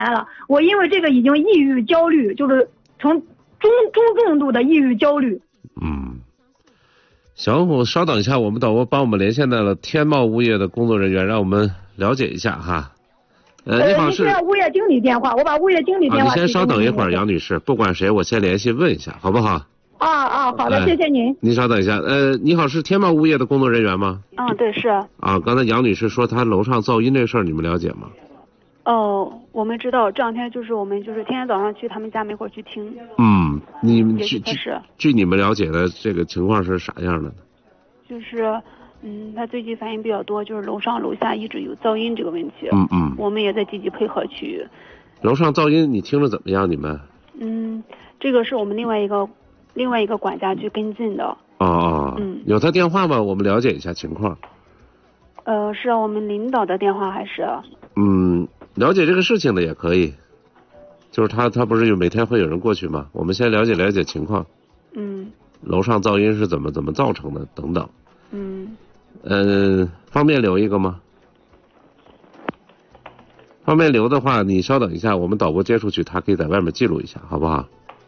了，我因为这个已经抑郁焦虑，就是从中重度的抑郁焦虑。 行，我稍等一下，我们导播帮我们连线到了天茂物业的工作人员，让我们了解一下哈。你好，是物业经理电话，我把物业经理电话。 你先稍等一会儿，杨女士，不管谁，我先联系问一下，好不好？ 好的，谢谢您。 您稍等一下，你好，是天茂物业的工作人员吗？ 对，是。 刚才杨女士说她楼上噪音这事儿，你们了解吗？ 我们知道，这两天我们天天早上去他们家门口去听。 你们据你们了解的这个情况是啥样的呢？ 他最近反映比较多，就是楼上楼下一直有噪音这个问题。我们也在积极配合去。 楼上噪音你听着怎么样？你们？ 这个是我们另外一个管家去跟进的。 有他电话吗？我们了解一下情况。 是我们领导的电话还是？ 了解这个事情的也可以。就是他不是每天会有人过去吗？我们先了解情况。楼上噪音是怎么造成的等等。方便留一个吗？方便留的话，你稍等一下，我们导播接出去，他可以在外面记录一下，好不好？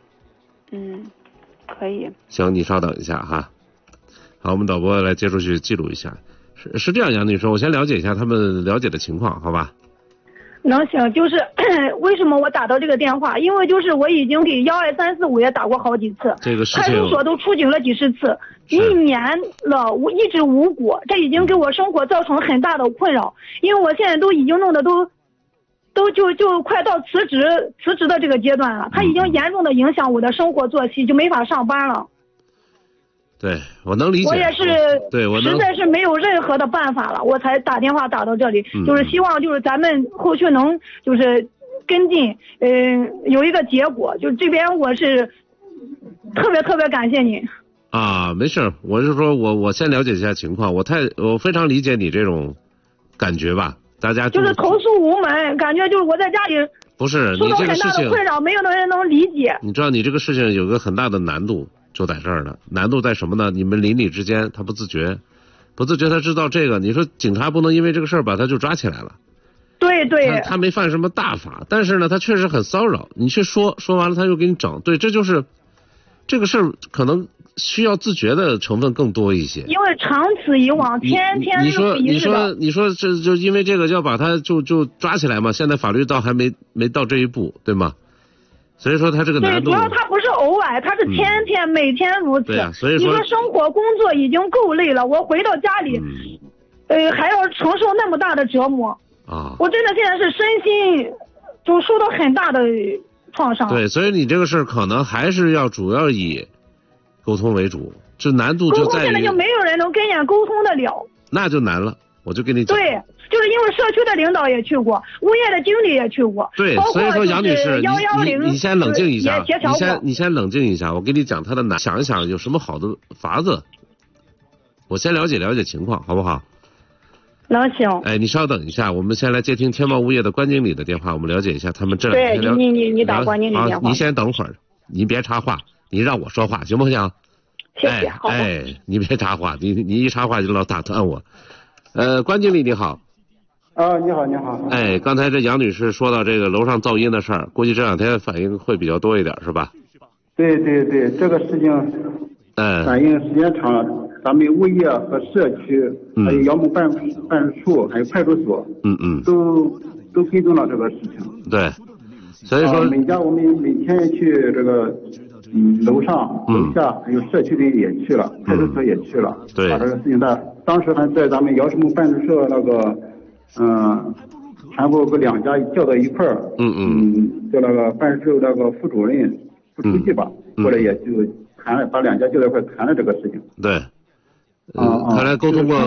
可以。 行，你稍等一下哈。好，我们导播来接出去记录一下。是这样，杨女士，我先了解一下他们了解的情况，好吧？ 行，为什么我打到这个电话？因为我已经给12345也打过好几次， 这个事情派出所都出警了几十次，1年了，我一直无果，这已经给我生活造成很大的困扰。因为我现在都已经弄得都快到辞职的这个阶段了，它已经严重的影响我的生活作息，就没法上班了。 对，我能理解。 我也是，实在是没有任何的办法了，我才打电话打到这里，希望咱们后续能跟进，有一个结果。这边我是特别感谢您。 没事，我是说我先了解一下情况，我非常理解你这种感觉吧，大家投诉无门，感觉我在家里不是受到很大的困扰，没有人能理解。 你知道你这个事情有个很大的难度。就在这儿了，难度在什么呢？你们邻里之间他不自觉他知道这个，你说警察不能因为这个事儿把他就抓起来了。 对， 他没犯什么大法，但是呢他确实很骚扰，你去说完了他又给你整。对，这就是这个事儿可能需要自觉的成分更多一些。因为长此以往，天天你说这就因为这个要把他就抓起来嘛？现在法律倒还没到这一步，对吗？所以说他这个难度， 主要他不是偶尔，他是天天每天如此。 对呀，所以说你说生活工作已经够累了，我回到家里，还要承受那么大的折磨我真的现在是身心受到很大的创伤。 对，所以你这个事儿可能还是要主要以沟通为主，这难度就在于现在就没有人能跟人沟通得了， 那就难了。我就跟你讲， 对，就是因为社区的领导也去过，物业的经理也去过， 对，所以说杨女士，你先冷静一下，你先冷静一下，我跟你讲他的难，想一想有什么好的法子，我先了解情况，好不好？ 行。 你稍等一下，我们先来接听天茂物业的关经理的电话，我们了解一下他们这两天你打关经理电话。 你先等会儿，你别插话，你让我说话行不行？ 谢谢。好。 你别插话，你一插话就老打断我。关经理你好。 你好。 刚才这杨女士说到这个楼上噪音的事儿，估计这两天反应会比较多一点，是吧？ 对，这个事情反映时间长了，咱们物业和社区，还有姚某办事处，还有派出所，都跟踪了这个事情。 对，所以说我们每天去这个楼上楼下还有社区里也去了，派出所也去了， 对， 把这个事情当时还在咱们姚什么办事处那个全部给两家叫到一块儿，叫那个办事处那个副主任、副书记吧，过来也就谈了，把两家叫到一块谈了这个事情。 对，看来沟通过。